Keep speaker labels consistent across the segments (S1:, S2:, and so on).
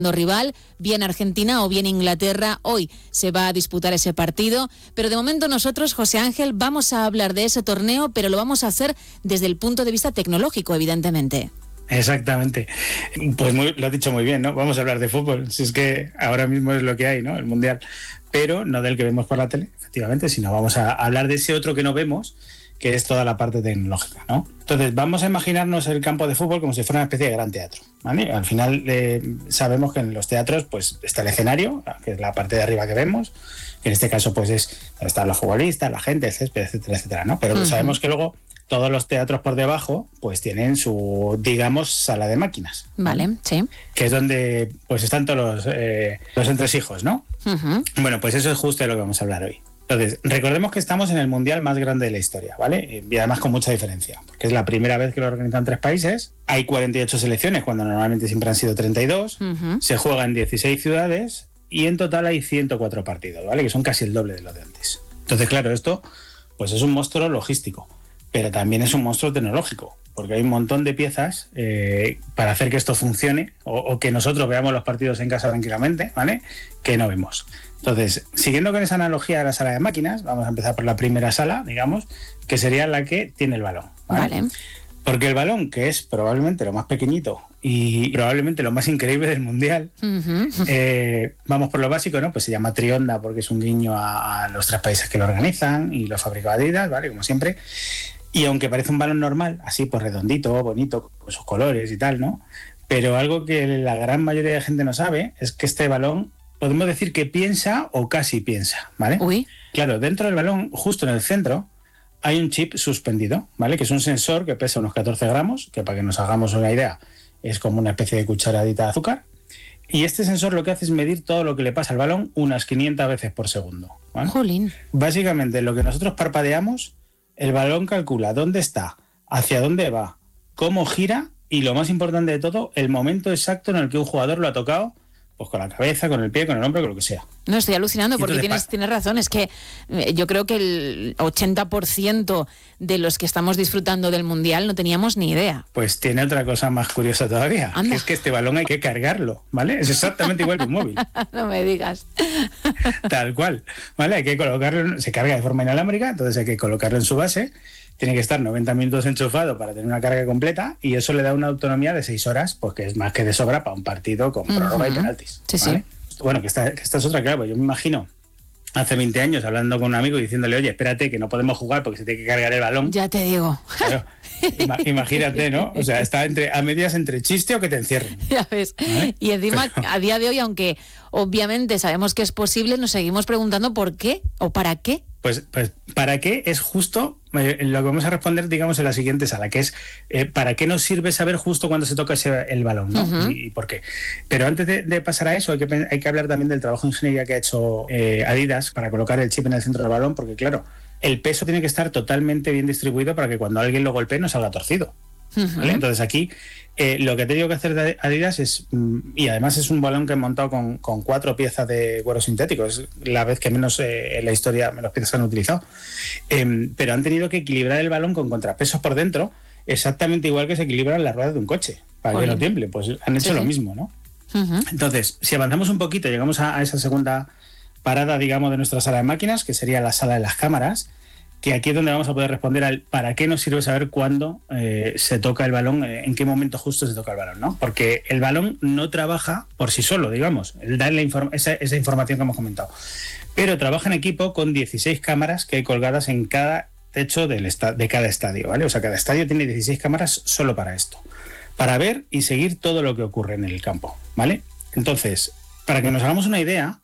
S1: rival, bien Argentina o bien Inglaterra. Hoy se va a disputar ese partido, pero de momento nosotros, José Ángel, vamos a hablar de ese torneo, pero lo vamos a hacer desde el punto de vista tecnológico, evidentemente.
S2: Exactamente. Pues lo has dicho muy bien, ¿no? Vamos a hablar de fútbol, si es que ahora mismo es lo que hay, ¿no? El Mundial, pero no del que vemos por la tele, efectivamente, sino vamos a hablar de ese otro que no vemos, que es toda la parte tecnológica, ¿no? Entonces, vamos a imaginarnos el campo de fútbol como si fuera una especie de gran teatro, ¿vale? Al final sabemos que en los teatros pues está el escenario, que es la parte de arriba que vemos, que en este caso pues están los futbolistas, la gente, el césped, etcétera, etcétera, ¿no? Pero sabemos que luego todos los teatros por debajo pues tienen su, digamos, sala de máquinas.
S1: Vale, sí.
S2: Que es donde pues están todos los entresijos, ¿no? Bueno, pues eso es justo de lo que vamos a hablar hoy. Entonces, recordemos que estamos en el mundial más grande de la historia, ¿vale? Y además con mucha diferencia, porque es la primera vez que lo organizan 3 países, hay 48 selecciones, cuando normalmente siempre han sido 32, se juega en 16 ciudades y en total hay 104 partidos, ¿vale? Que son casi el doble de lo de antes. Entonces, claro, esto pues es un monstruo logístico, pero también es un monstruo tecnológico, porque hay un montón de piezas para hacer que esto funcione o que nosotros veamos los partidos en casa tranquilamente, ¿vale? Que no vemos. Entonces, siguiendo con esa analogía de la sala de máquinas, vamos a empezar por la primera sala, digamos, que sería la que tiene el balón, ¿vale? Porque el balón, que es probablemente lo más pequeñito y probablemente lo más increíble del Mundial, vamos por lo básico, ¿no? Pues se llama Trionda porque es un guiño a los 3 países que lo organizan y lo fabricó Adidas, ¿vale? Como siempre. Y aunque parece un balón normal, así pues redondito, bonito, con sus colores y tal, ¿no? Pero algo que la gran mayoría de gente no sabe es que este balón podemos decir que piensa o casi piensa, ¿vale?
S1: Uy.
S2: Claro, dentro del balón, justo en el centro, hay un chip suspendido, ¿vale? Que es un sensor que pesa unos 14 gramos, que para que nos hagamos una idea es como una especie de cucharadita de azúcar. Y este sensor lo que hace es medir todo lo que le pasa al balón unas 500 veces por segundo, ¿vale?
S1: Jolín.
S2: Básicamente, lo que nosotros parpadeamos, el balón calcula dónde está, hacia dónde va, cómo gira y, lo más importante de todo, el momento exacto en el que un jugador lo ha tocado, pues con la cabeza, con el pie, con el hombro, con lo que sea.
S1: No, estoy alucinando porque
S2: entonces,
S1: tienes razón. Es que yo creo que el 80% de los que estamos disfrutando del Mundial no teníamos ni idea.
S2: Pues tiene otra cosa más curiosa todavía, que es que este balón hay que cargarlo, ¿vale? Es exactamente igual que un móvil.
S1: No me digas.
S2: Tal cual, ¿vale? Hay que colocarlo, se carga de forma inalámbrica, entonces hay que colocarlo en su base. Tiene que estar 90 minutos enchufado para tener una carga completa y eso le da una autonomía de 6 horas, pues que es más que de sobra para un partido con prórroga y penaltis.
S1: Sí,
S2: ¿vale? Sí. Bueno, que esta es otra, claro, yo me imagino hace 20 años hablando con un amigo y diciéndole, oye, espérate que no podemos jugar porque se tiene que cargar el balón.
S1: Ya te digo.
S2: Claro, imagínate, ¿no? O sea, está a medias entre chiste o que te encierren.
S1: Ya ves.
S2: ¿Vale?
S1: Y encima, a día de hoy, aunque obviamente sabemos que es posible, nos seguimos preguntando por qué o para qué.
S2: Pues ¿para qué? Es justo lo que vamos a responder, digamos, en la siguiente sala, que es ¿para qué nos sirve saber justo cuándo se toca el balón, ¿no? ¿Y por qué? Pero antes de pasar a eso, hay que hablar también del trabajo de ingeniería que ha hecho Adidas para colocar el chip en el centro del balón, porque claro, el peso tiene que estar totalmente bien distribuido para que cuando alguien lo golpee no salga torcido. ¿Vale? Entonces aquí lo que te digo que hacer de Adidas es, y además es un balón que han montado con 4 piezas de cuero sintético, es la vez que menos en la historia menos piezas han utilizado, pero han tenido que equilibrar el balón con contrapesos por dentro, exactamente igual que se equilibran las ruedas de un coche, para que no tiemble, pues han hecho lo mismo, ¿no? Entonces, si avanzamos un poquito, llegamos a esa segunda parada, digamos, de nuestra sala de máquinas, que sería la sala de las cámaras, que aquí es donde vamos a poder responder al para qué nos sirve saber cuándo se toca el balón, en qué momento justo se toca el balón, ¿no? Porque el balón no trabaja por sí solo, digamos, él da esa información que hemos comentado, pero trabaja en equipo con 16 cámaras que hay colgadas en cada techo de cada estadio, ¿vale? O sea, cada estadio tiene 16 cámaras solo para esto, para ver y seguir todo lo que ocurre en el campo, ¿vale? Entonces, para que nos hagamos una idea,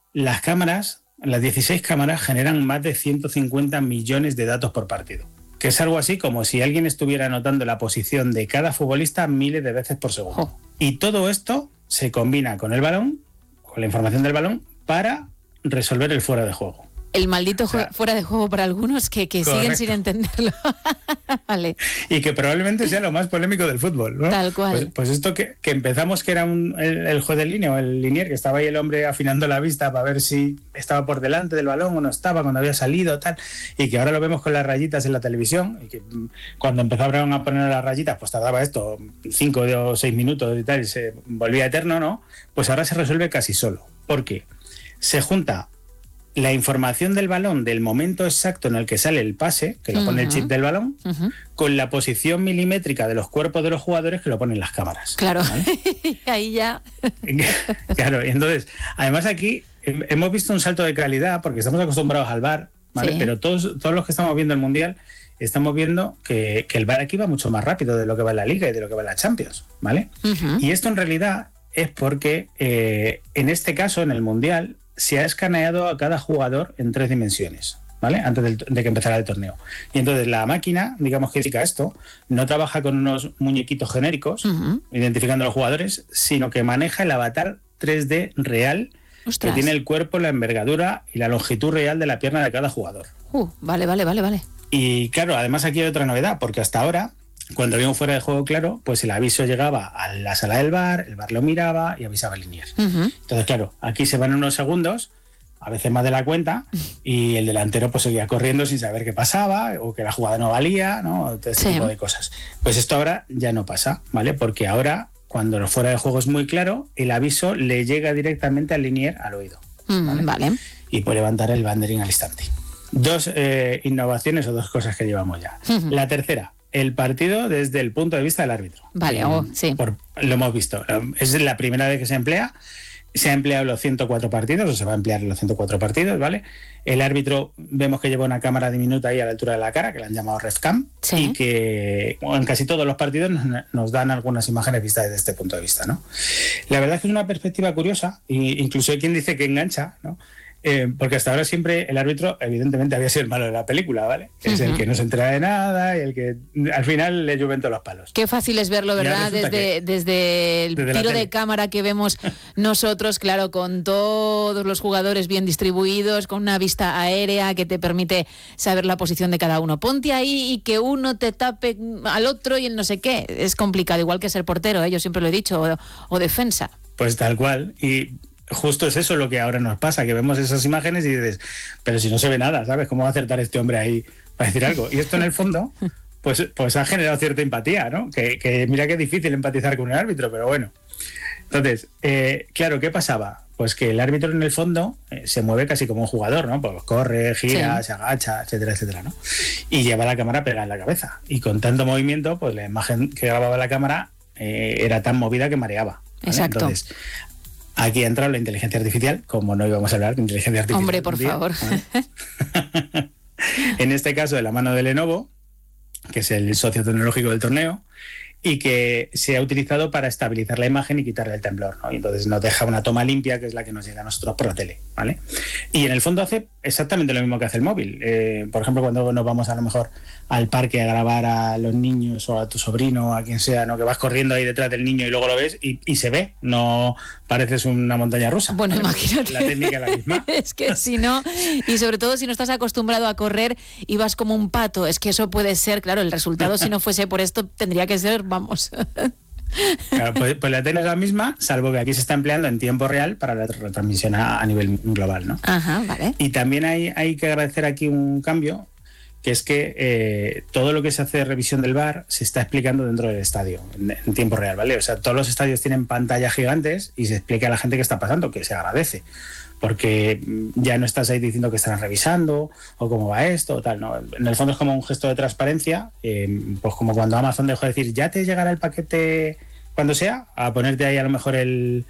S2: las 16 cámaras generan más de 150 millones de datos por partido, que es algo así como si alguien estuviera anotando la posición de cada futbolista miles de veces por segundo. Y todo esto se combina con el balón, con la información del balón, para resolver el fuera de juego.
S1: El maldito fuera de juego para algunos que siguen sin entenderlo. Vale.
S2: Y que probablemente sea lo más polémico del fútbol, ¿no?
S1: Tal cual.
S2: Pues esto que empezamos, que era el juez de línea o el linier, que estaba ahí el hombre afinando la vista para ver si estaba por delante del balón o no estaba, cuando había salido, tal, y que ahora lo vemos con las rayitas en la televisión, y que cuando empezaron a poner las rayitas, pues tardaba esto 5 o 6 minutos y tal, y se volvía eterno, ¿no? Pues ahora se resuelve casi solo. ¿Por qué? Se junta la información del balón del momento exacto en el que sale el pase, que lo pone el chip del balón, con la posición milimétrica de los cuerpos de los jugadores, que lo ponen las cámaras.
S1: Claro,
S2: ¿vale?
S1: Ahí ya.
S2: Claro, y entonces, además aquí hemos visto un salto de calidad, porque estamos acostumbrados al VAR, ¿vale? Sí. Pero todos los que estamos viendo el Mundial, estamos viendo que el VAR aquí va mucho más rápido de lo que va en la Liga y de lo que va en la Champions, ¿vale? Y esto en realidad es porque en este caso, en el Mundial, se ha escaneado a cada jugador en 3 dimensiones, ¿vale? Antes de que empezara el torneo. Y entonces la máquina, digamos que indica esto, no trabaja con unos muñequitos genéricos, identificando a los jugadores, sino que maneja el avatar 3D real. ¡Ostras! Que tiene el cuerpo, la envergadura y la longitud real de la pierna de cada jugador.
S1: Vale.
S2: Y claro, además aquí hay otra novedad, porque hasta ahora, cuando había un fuera de juego claro, pues el aviso llegaba a la sala del VAR, el VAR lo miraba y avisaba al linier. Entonces, claro, aquí se van unos segundos, a veces más de la cuenta, y el delantero pues seguía corriendo sin saber qué pasaba, o que la jugada no valía, ¿no? Todo ese tipo de cosas. Pues esto ahora ya no pasa, ¿vale? Porque ahora, cuando el fuera de juego es muy claro, el aviso le llega directamente al linier al oído.
S1: Vale.
S2: Y puede levantar el banderín al instante. 2 innovaciones o 2 cosas que llevamos ya. La tercera, el partido desde el punto de vista del árbitro.
S1: Vale, sí.
S2: Lo hemos visto. Es la primera vez que se emplea. Se ha empleado los 104 partidos, o se va a emplear en los 104 partidos, ¿vale? El árbitro, vemos que lleva una cámara diminuta ahí a la altura de la cara, que la han llamado RefCam, y que en casi todos los partidos nos dan algunas imágenes vistas desde este punto de vista, ¿no? La verdad es que es una perspectiva curiosa, e incluso hay quien dice que engancha, ¿no? Porque hasta ahora siempre el árbitro, evidentemente, había sido el malo de la película, ¿vale? Es el que no se entera de nada y el que al final le llueven todos los palos.
S1: Qué fácil es verlo, ¿verdad? Desde el tiro de cámara que vemos nosotros, claro, con todos los jugadores bien distribuidos, con una vista aérea que te permite saber la posición de cada uno. Ponte ahí y que uno te tape al otro y el no sé qué. Es complicado, igual que ser portero, yo siempre lo he dicho, o defensa.
S2: Pues tal cual. Y justo es eso lo que ahora nos pasa, que vemos esas imágenes y dices, pero si no se ve nada, ¿sabes? ¿Cómo va a acertar este hombre ahí para decir algo? Y esto en el fondo, pues ha generado cierta empatía, ¿no? Que mira que es difícil empatizar con un árbitro, pero bueno. Entonces, claro, ¿qué pasaba? Pues que el árbitro en el fondo se mueve casi como un jugador, ¿no? Pues corre, gira, se agacha, etcétera, etcétera, ¿no? Y lleva la cámara pegada en la cabeza. Y con tanto movimiento, pues la imagen que grababa la cámara era tan movida que mareaba, ¿vale?
S1: Exacto.
S2: Entonces, aquí ha entrado la inteligencia artificial, como no íbamos a hablar de inteligencia artificial.
S1: Hombre, por favor.
S2: ¿Vale? En este caso, de la mano de Lenovo, que es el socio tecnológico del torneo, y que se ha utilizado para estabilizar la imagen y quitarle el temblor, ¿no? Y entonces nos deja una toma limpia, que es la que nos llega a nosotros por la tele, ¿vale? Y en el fondo hace exactamente lo mismo que hace el móvil. Por ejemplo, cuando nos vamos a lo mejor al parque a grabar a los niños o a tu sobrino o a quien sea, ¿no? Que vas corriendo ahí detrás del niño y luego lo ves y se ve, no pareces una montaña rusa.
S1: Bueno,
S2: ¿vale?
S1: imagínate.
S2: La técnica es la misma.
S1: Es que si no, y sobre todo si no estás acostumbrado a correr y vas como un pato, es que eso puede ser, claro, el resultado si no fuese por esto tendría que ser, vamos.
S2: Claro, pues la técnica es la misma, salvo que aquí se está empleando en tiempo real para la retransmisión a nivel global, ¿no?
S1: Ajá, vale.
S2: Y también hay que agradecer aquí un cambio, que es que todo lo que se hace de revisión del VAR se está explicando dentro del estadio, en tiempo real, ¿vale? O sea, todos los estadios tienen pantallas gigantes y se explica a la gente qué está pasando, que se agradece, porque ya no estás ahí diciendo que están revisando o cómo va esto o tal, ¿no? En el fondo es como un gesto de transparencia, pues como cuando Amazon dejó de decir, ya te llegará el paquete cuando sea, a ponerte ahí a lo mejor el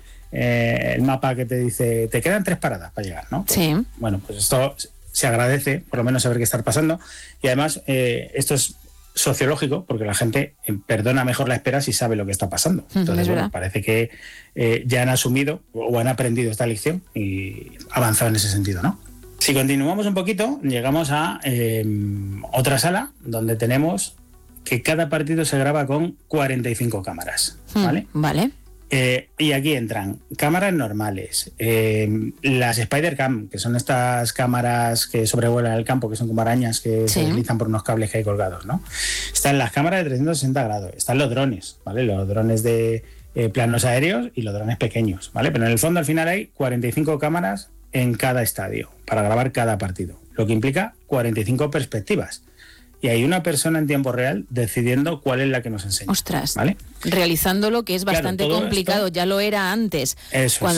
S2: mapa que te dice, te quedan 3 paradas para llegar, ¿no? Pues,
S1: sí.
S2: Bueno, pues esto se agradece, por lo menos saber qué está pasando, y además esto es sociológico, porque la gente perdona mejor la espera si sabe lo que está pasando. Entonces, bueno, parece que ya han asumido o han aprendido esta lección y avanzado en ese sentido, ¿no? Si continuamos un poquito, llegamos a otra sala donde tenemos que cada partido se graba con 45 cámaras, ¿vale?
S1: Vale.
S2: Y aquí entran cámaras normales, las Spider-Cam, que son estas cámaras que sobrevuelan el campo, que son como arañas que se deslizan por unos cables que hay colgados, ¿no? Están las cámaras de 360 grados, están los drones, ¿vale? Los drones de planos aéreos y los drones pequeños, ¿vale? Pero en el fondo al final hay 45 cámaras en cada estadio para grabar cada partido, lo que implica 45 perspectivas. Y hay una persona en tiempo real decidiendo cuál es la que nos enseña.
S1: Ostras,
S2: ¿vale?
S1: realizándolo, que es bastante complicado, ya lo era antes.
S2: Eso
S1: cuando